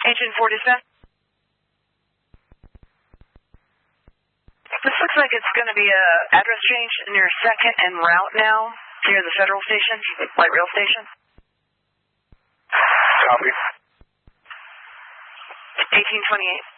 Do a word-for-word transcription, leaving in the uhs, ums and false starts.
Agent four dispatch. This looks like it's going to be a address change near second and Route now, near the Federal Station, light rail station. Copy. eighteen twenty-eight.